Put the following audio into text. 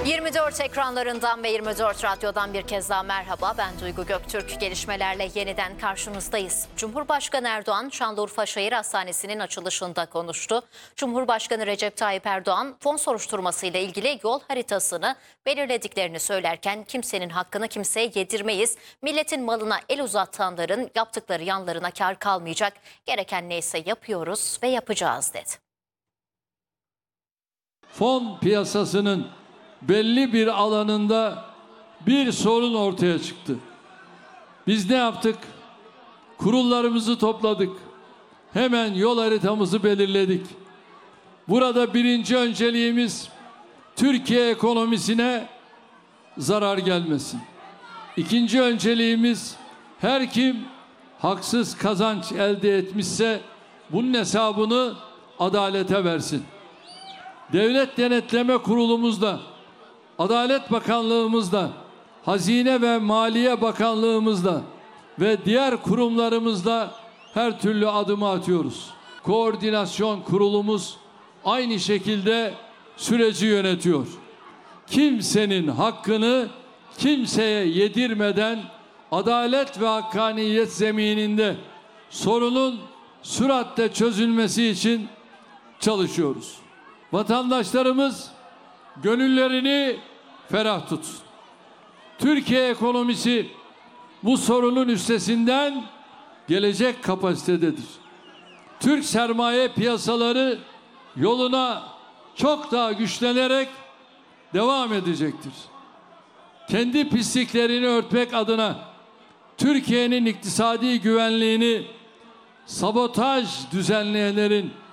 24 ekranlarından ve 24 radyodan bir kez daha merhaba. Ben Duygu Göktürk. Gelişmelerle yeniden karşınızdayız. Cumhurbaşkanı Erdoğan, Şanlıurfa Şehir Hastanesi'nin açılışında konuştu. Cumhurbaşkanı Recep Tayyip Erdoğan, fon soruşturması ile ilgili yol haritasını belirlediklerini söylerken kimsenin hakkını kimseye yedirmeyiz. Milletin malına el uzatanların yaptıkları yanlarına kar kalmayacak. Gereken neyse yapıyoruz ve yapacağız dedi. Fon piyasasının belli bir alanında bir sorun ortaya çıktı. Biz ne yaptık? Kurullarımızı topladık. Hemen yol haritamızı belirledik. Burada birinci önceliğimiz Türkiye ekonomisine zarar gelmesin. İkinci önceliğimiz her kim haksız kazanç elde etmişse bunun hesabını adalete versin. Devlet Denetleme Kurulumuzda, Adalet Bakanlığımızda, Hazine ve Maliye Bakanlığımızda ve diğer kurumlarımızda her türlü adımı atıyoruz. Koordinasyon kurulumuz aynı şekilde süreci yönetiyor. Kimsenin hakkını kimseye yedirmeden adalet ve hakkaniyet zemininde sorunun süratle çözülmesi için çalışıyoruz. Vatandaşlarımız gönüllerini ferah tutsun. Türkiye ekonomisi bu sorunun üstesinden gelecek kapasitededir. Türk sermaye piyasaları yoluna çok daha güçlenerek devam edecektir. Kendi pisliklerini örtmek adına Türkiye'nin iktisadi güvenliğini sabotaj düzenleyenlerin